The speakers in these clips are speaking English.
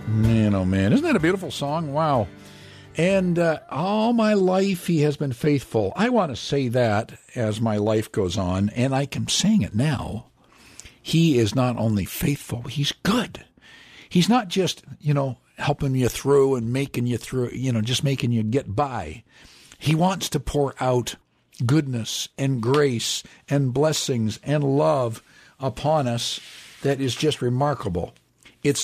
Man, oh man, isn't that a beautiful song? Wow. And all my life he has been faithful. I want to say that as my life goes on, and I am saying it now. He is not only faithful, he's good. He's not just, helping you through and making you through, just making you get by. He wants to pour out goodness and grace and blessings and love upon us that is just remarkable. There's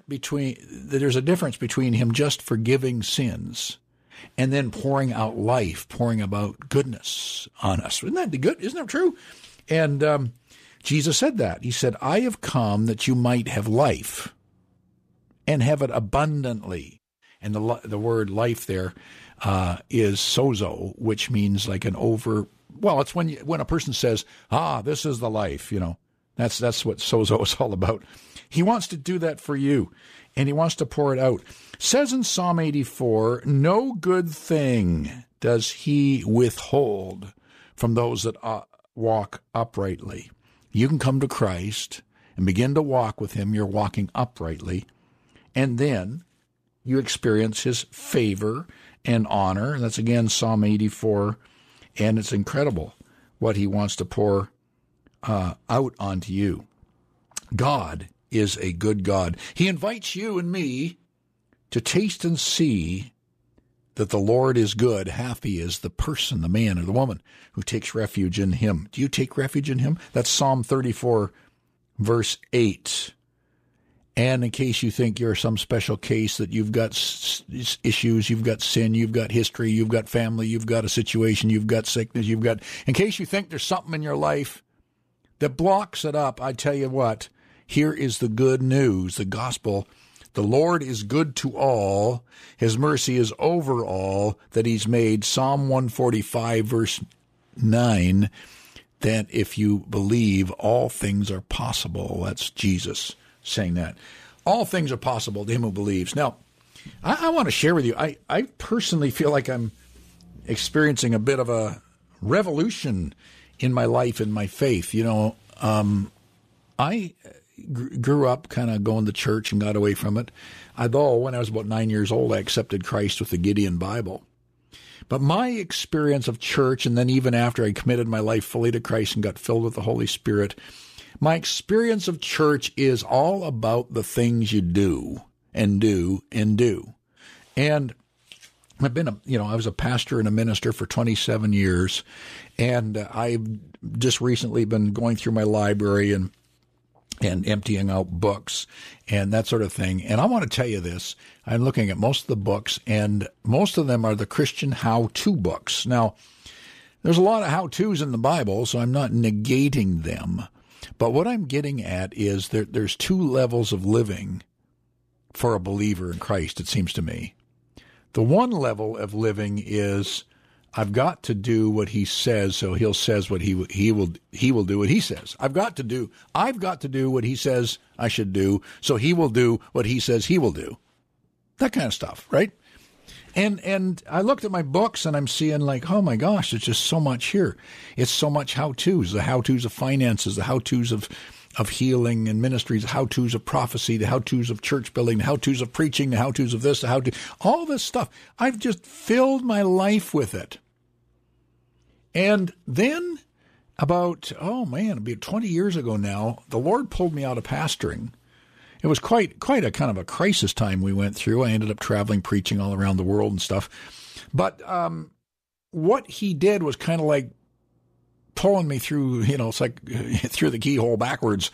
a difference between him just forgiving sins and then pouring out life, pouring about goodness on us. Isn't that good? Isn't that true? And Jesus said that. He said, I have come that you might have life and have it abundantly. And the word life there is sozo, which means like it's when a person says, this is the life, That's what sozo is all about. He wants to do that for you, and he wants to pour it out. Says in Psalm 84, no good thing does he withhold from those that walk uprightly. You can come to Christ and begin to walk with him. You're walking uprightly, and then you experience his favor and honor. That's again Psalm 84, and it's incredible what he wants to pour out onto you. God is a good God. He invites you and me to taste and see that the Lord is good. Happy is the person, the man or the woman who takes refuge in him. Do you take refuge in him? That's Psalm 34, verse 8. And in case you think you're some special case, that you've got issues, you've got sin, you've got history, you've got family, you've got a situation, you've got sickness, in case you think there's something in your life that blocks it up, I tell you what, here is the good news, the gospel. The Lord is good to all. His mercy is over all that he's made. Psalm 145, verse 9, that if you believe, all things are possible. That's Jesus saying that. All things are possible to him who believes. Now, I want to share with you, I personally feel like I'm experiencing a bit of a revolution in my life and my faith. I grew up kind of going to church and got away from it. Although when I was about 9 years old, I accepted Christ with the Gideon Bible. But my experience of church, and then even after I committed my life fully to Christ and got filled with the Holy Spirit, my experience of church is all about the things you do and do and do. And I've been I was a pastor and a minister for 27 years, and I've just recently been going through my library and emptying out books and that sort of thing. And I want to tell you this. I'm looking at most of the books, and most of them are the Christian how-to books. Now, there's a lot of how-tos in the Bible, so I'm not negating them. But what I'm getting at is there's two levels of living for a believer in Christ, it seems to me. The one level of living is I've got to do what he says, so he says what he will do what he says. I've got to do what he says I should do, so he will do what he says he will do. That kind of stuff, right? And I looked at my books and I'm seeing like, oh my gosh, there's just so much here. It's so much how-tos, the how-tos of finances, the how-tos of healing and ministries, the how-tos of prophecy, the how-tos of church building, the how-tos of preaching, the how-tos of this, the how-to, all this stuff. I've just filled my life with it. And then about 20 years ago now, the Lord pulled me out of pastoring. It was quite a kind of a crisis time we went through. I ended up traveling, preaching all around the world and stuff. But what he did was kind of like pulling me through, it's like through the keyhole backwards,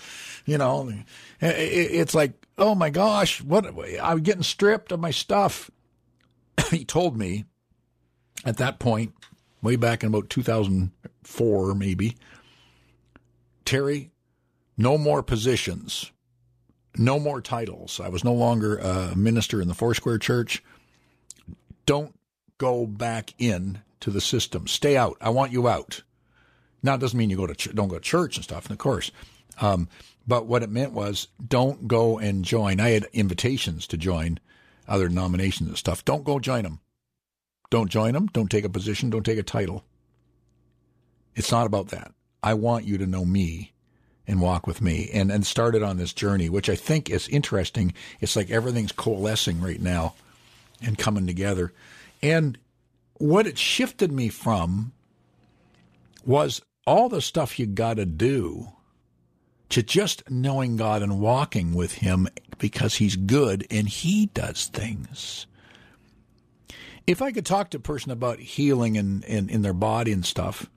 It's like, oh my gosh, I'm getting stripped of my stuff. He told me at that point, way back in about 2004 maybe, Terry, no more positions. No more titles. I was no longer a minister in the Foursquare Church. Don't go back in to the system. Stay out. I want you out. Now, it doesn't mean you don't go to church and stuff, and of course. But what it meant was don't go and join. I had invitations to join other denominations and stuff. Don't go join them. Don't join them. Don't take a position. Don't take a title. It's not about that. I want you to know me and walk with me, and started on this journey, which I think is interesting. It's like everything's coalescing right now and coming together. And what it shifted me from was all the stuff you got to do to just knowing God and walking with him because he's good and he does things. If I could talk to a person about healing in their body and stuff,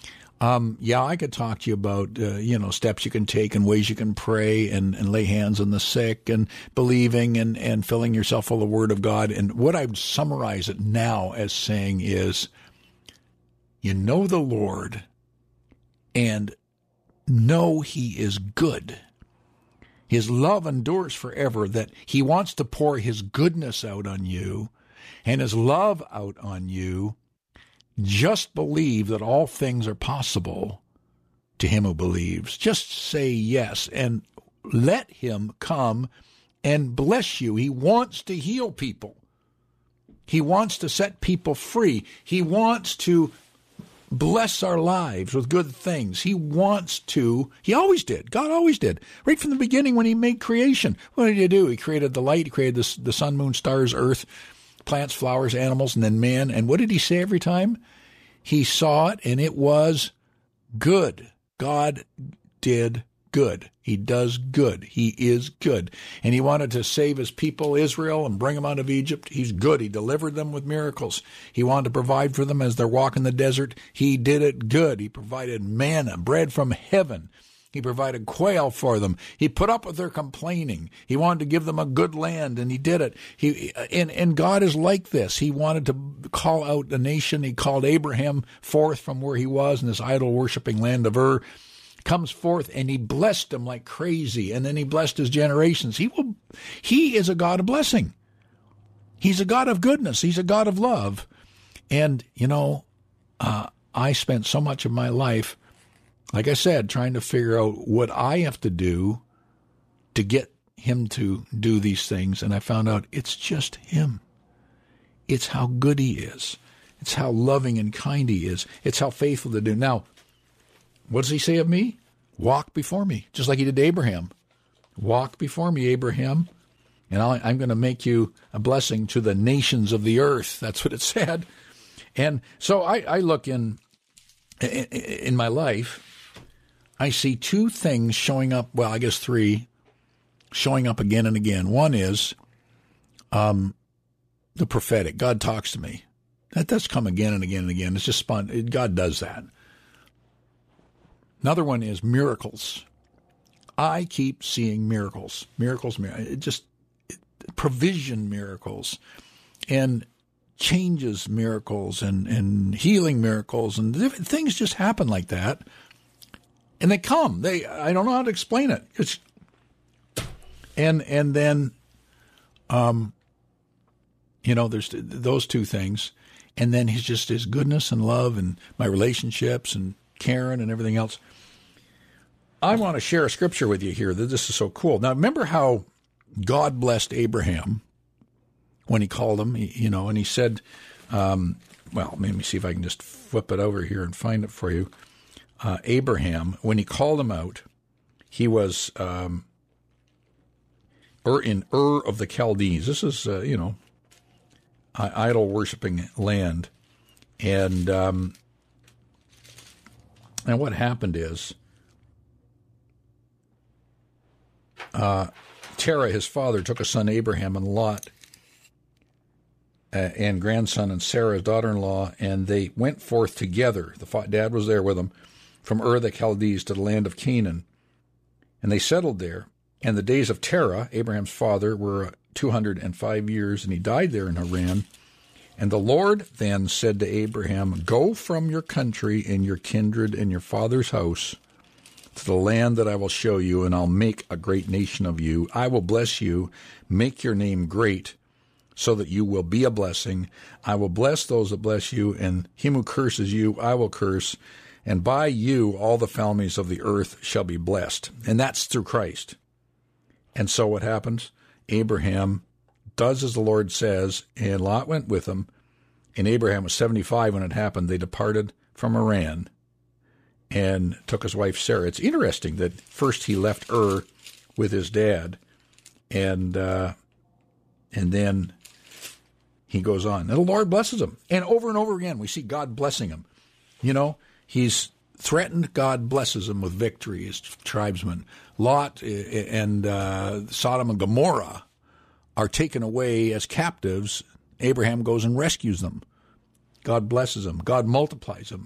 I could talk to you about, steps you can take and ways you can pray and lay hands on the sick and believing and filling yourself full of the Word of God. And what I would summarize it now as saying is, you know the Lord and know he is good. His love endures forever, that he wants to pour his goodness out on you and his love out on you. Just believe that all things are possible to him who believes. Just say yes and let him come and bless you. He wants to heal people. He wants to set people free. He wants to bless our lives with good things. He wants to. He always did. God always did. Right from the beginning when he made creation. What did he do? He created the light. He created the sun, moon, stars, earth, plants, flowers, animals, and then man. And what did he say every time? He saw it, and it was good. God did good. He does good. He is good. And he wanted to save his people, Israel, and bring them out of Egypt. He's good. He delivered them with miracles. He wanted to provide for them as they're walking the desert. He did it good. He provided manna, bread from heaven. He provided quail for them. He put up with their complaining. He wanted to give them a good land, and he did it. And God is like this. He wanted to call out the nation. He called Abraham forth from where he was in this idol-worshiping land of Ur. Comes forth, and he blessed him like crazy, and then he blessed his generations. He is a God of blessing. He's a God of goodness. He's a God of love. And, I spent so much of my life, like I said, trying to figure out what I have to do to get him to do these things. And I found out it's just him. It's how good he is. It's how loving and kind he is. It's how faithful to do. Now, what does he say of me? Walk before me, just like he did to Abraham. Walk before me, Abraham, and I'm going to make you a blessing to the nations of the earth. That's what it said. And so I look in my life, I see two things showing up, well, I guess three, showing up again and again. One is the prophetic. God talks to me. That does come again and again and again. It's just God does that. Another one is miracles. I keep seeing miracles, provision miracles, and changes miracles, and healing miracles, and different things just happen like that. And they come. I don't know how to explain it. And then, there's those two things. And then his goodness and love and my relationships and Karen and everything else. I want to share a scripture with you here that this is so cool. Now, remember how God blessed Abraham when he called him, and he said, let me see if I can just flip it over here and find it for you. Abraham, when he called him out, he was in Ur of the Chaldees. This is, idol-worshiping land. And what happened is Terah, his father, took a son, Abraham, and Lot, and grandson, and Sarah, his daughter-in-law, and they went forth together. The dad was there with them, from Ur the Chaldees to the land of Canaan. And they settled there. And the days of Terah, Abraham's father, were 205 years, and he died there in Haran. And the Lord then said to Abraham, "Go from your country and your kindred and your father's house to the land that I will show you, and I'll make a great nation of you. I will bless you, make your name great, so that you will be a blessing. I will bless those that bless you, and him who curses you I will curse. And by you all the families of the earth shall be blessed." And that's through Christ. And so what happens? Abraham does as the Lord says, and Lot went with him. And Abraham was 75 when it happened. They departed from Haran. and took his wife Sarah. It's interesting that first he left Ur with his dad, and then he goes on. And the Lord blesses him. And over again, we see God blessing him. You know, he's threatened, God blesses him with victory as tribesmen. Lot and Sodom and Gomorrah are taken away as captives. Abraham goes and rescues them. God blesses them. God multiplies them.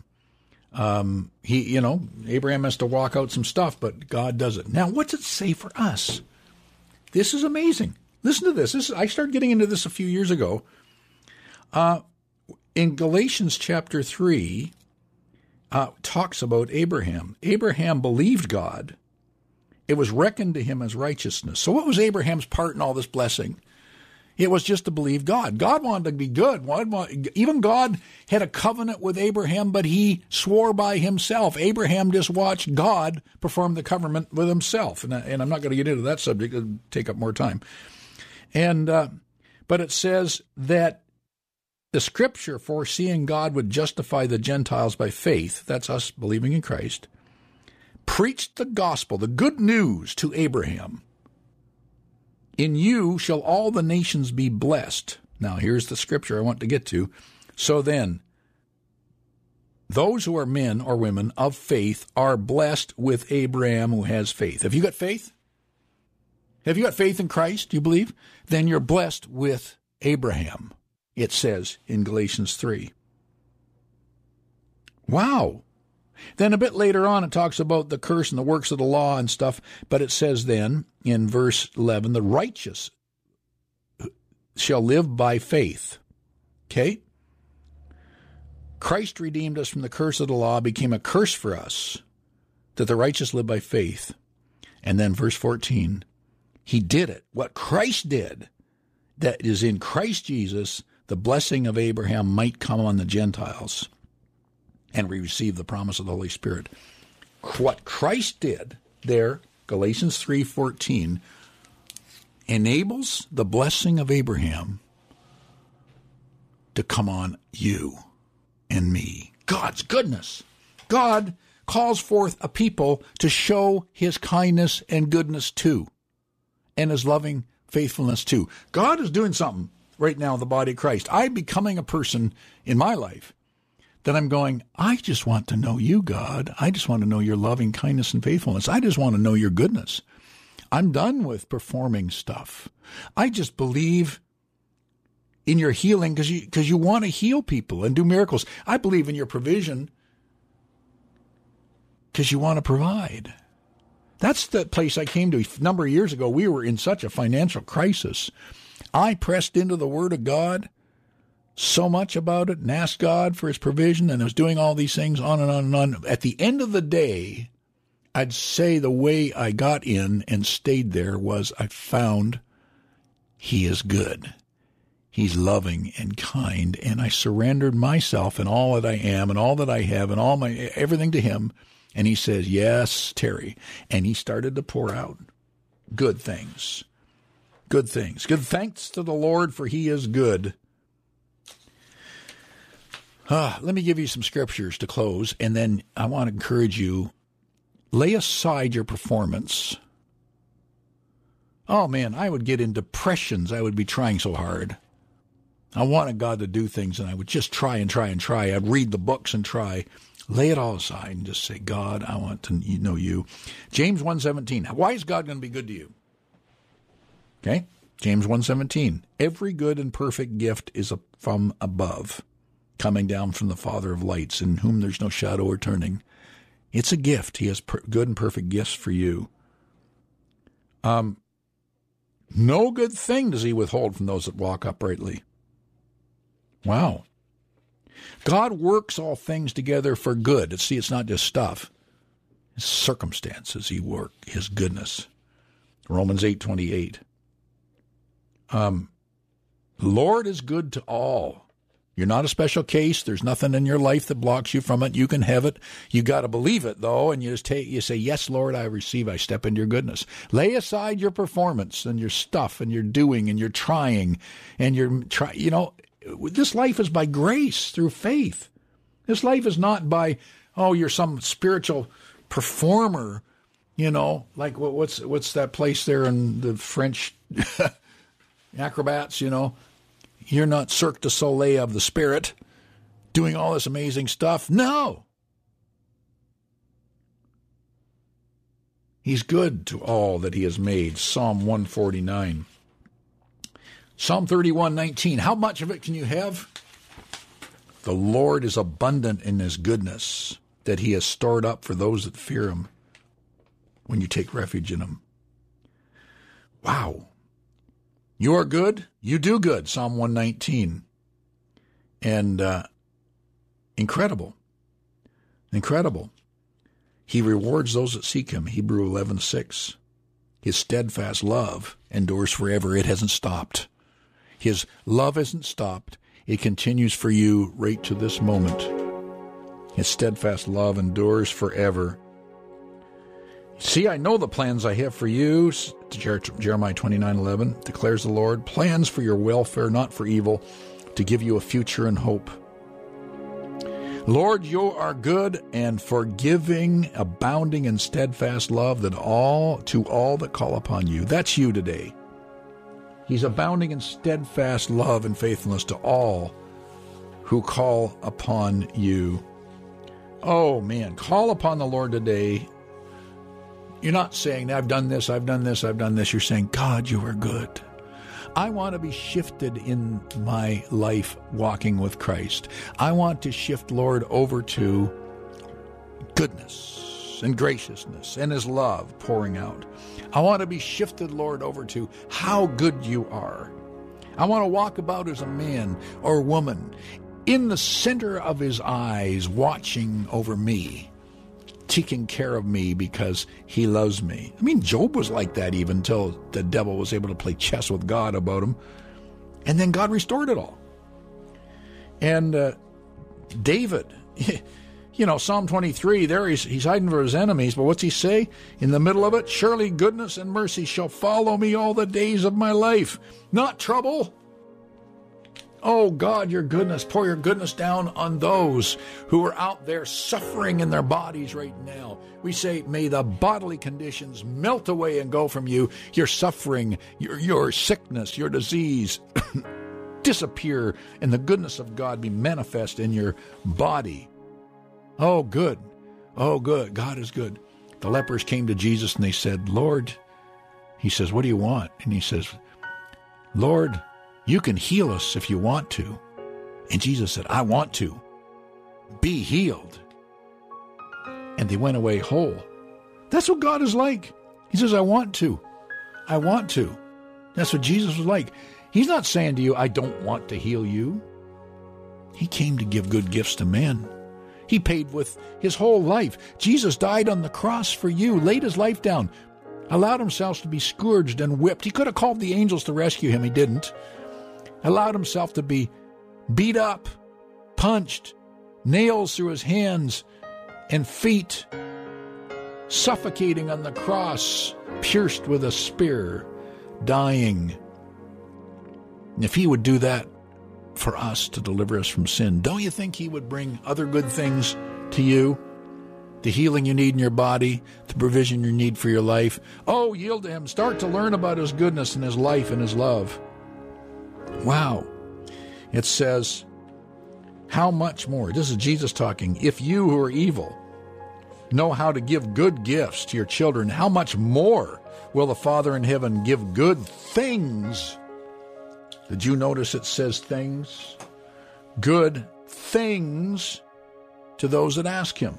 Abraham has to walk out some stuff, but God does it. Now, what's it say for us? This is amazing. Listen to this. I started getting into this a few years ago. In Galatians chapter 3, talks about Abraham. Abraham believed God. It was reckoned to him as righteousness. So what was Abraham's part in all this blessing? It was just to believe God. God wanted to be good. Even God had a covenant with Abraham, but he swore by himself. Abraham just watched God perform the covenant with himself. And I'm not going to get into that subject. It'll take up more time. But it says that the Scripture, foreseeing God would justify the Gentiles by faith, that's us believing in Christ, preached the gospel, the good news to Abraham. In you shall all the nations be blessed. Now, here's the Scripture I want to get to. So then, those who are men or women of faith are blessed with Abraham who has faith. Have you got faith? Have you got faith in Christ, do you believe? Then you're blessed with Abraham, it says in Galatians 3. Wow. Then a bit later on, it talks about the curse and the works of the law and stuff, but it says then in verse 11, the righteous shall live by faith. Okay? Christ redeemed us from the curse of the law, became a curse for us, that the righteous live by faith. And then verse 14, he did it. What Christ did, that is in Christ Jesus, the blessing of Abraham might come on the Gentiles, and we receive the promise of the Holy Spirit. What Christ did there, Galatians 3:14, enables the blessing of Abraham to come on you and me. God's goodness. God calls forth a people to show his kindness and goodness too, and his loving faithfulness too. God is doing something right now in the body of Christ. I'm becoming a person in my life that I'm going, I just want to know you, God. I just want to know your loving kindness and faithfulness. I just want to know your goodness. I'm done with performing stuff. I just believe in your healing because you want to heal people and do miracles. I believe in your provision because you want to provide. That's the place I came to a number of years ago. We were in such a financial crisis. I pressed into the Word of God so much about it and asked God for his provision, and I was doing all these things on and on and on. At the end of the day, I'd say the way I got in and stayed there was I found he is good. He's loving and kind, and I surrendered myself and all that I am and all that I have and all my everything to him. And he says, yes, Terry. And he started to pour out good things. Good things. Good thanks to the Lord, for he is good. Let me give you some scriptures to close, and then I want to encourage you, lay aside your performance. Oh, man, I would get in depressions. I would be trying so hard. I wanted God to do things, and I would just try and try and try. I'd read the books and try. Lay it all aside and just say, God, I want to know you. James 1:17. Why is God going to be good to you? Okay? James 1:17. Every good and perfect gift is from above, coming down from the Father of lights, in whom there's no shadow or turning. It's a gift. He has good and perfect gifts for you. No good thing does he withhold from those that walk uprightly. Wow. God works all things together for good. See, it's not just stuff. It's circumstances he works, his goodness. Romans 8:28. Lord is good to all. You're not a special case. There's nothing in your life that blocks you from it. You can have it. You got to believe it, though, and you say, yes, Lord, I receive. I step into your goodness. Lay aside your performance and your stuff and your doing and your trying and your this life is by grace through faith. This life is not by, Oh, you're some spiritual performer, like what's that place there in the French acrobats, You're not Cirque du Soleil of the Spirit doing all this amazing stuff. No. He's good to all that he has made. Psalm 149. Psalm 31:19. How much of it can you have? The Lord is abundant in his goodness that he has stored up for those that fear him when you take refuge in him. Wow. You are good, you do good, Psalm 119. And incredible. He rewards those that seek him, Hebrews 11:6. His steadfast love endures forever. It hasn't stopped. His love hasn't stopped. It continues for you right to this moment. His steadfast love endures forever. See, I know the plans I have for you, Jeremiah 29:11, declares the Lord, plans for your welfare, not for evil, to give you a future and hope. Lord, you are good and forgiving, abounding in steadfast love to all that call upon you. That's you today. He's abounding in steadfast love and faithfulness to all who call upon you. Oh, man, call upon the Lord today. You're not saying, I've done this. You're saying, God, you are good. I want to be shifted in my life walking with Christ. I want to shift, Lord, over to goodness and graciousness and his love pouring out. I want to be shifted, Lord, over to how good you are. I want to walk about as a man or woman in the center of his eyes, watching over me, taking care of me because he loves me. I mean, Job was like that even until the devil was able to play chess with God about him. And then God restored it all. And David, Psalm 23, there he's hiding from his enemies, but what's he say? In the middle of it, surely goodness and mercy shall follow me all the days of my life. Not trouble. Oh, God, your goodness, pour your goodness down on those who are out there suffering in their bodies right now. We say, may the bodily conditions melt away and go from you. Your suffering, your sickness, your disease disappear, and the goodness of God be manifest in your body. Oh, good. Oh, good. God is good. The lepers came to Jesus and they said, Lord, he says, what do you want? And he says, Lord, you can heal us if you want to. And Jesus said, I want to. Be healed. And they went away whole. That's what God is like. He says, I want to. I want to. That's what Jesus was like. He's not saying to you, I don't want to heal you. He came to give good gifts to men. He paid with his whole life. Jesus died on the cross for you, laid his life down, allowed himself to be scourged and whipped. He could have called the angels to rescue him. He didn't. Allowed himself to be beat up, punched, nails through his hands and feet, suffocating on the cross, pierced with a spear, dying. And if he would do that for us to deliver us from sin, don't you think he would bring other good things to you? The healing you need in your body, the provision you need for your life. Oh, yield to him. Start to learn about his goodness and his life and his love. Wow. It says, how much more? This is Jesus talking. If you who are evil know how to give good gifts to your children, how much more will the Father in heaven give good things? Did you notice it says things? Good things to those that ask him.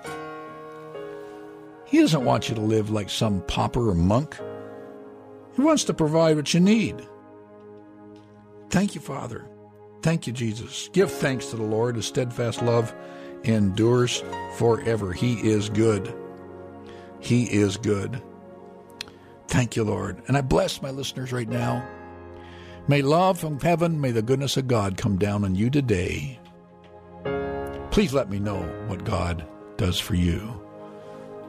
He doesn't want you to live like some pauper or monk. He wants to provide what you need. Thank you, Father. Thank you, Jesus. Give thanks to the Lord. His steadfast love endures forever. He is good. He is good. Thank you, Lord. And I bless my listeners right now. May love from heaven, may the goodness of God come down on you today. Please let me know what God does for you.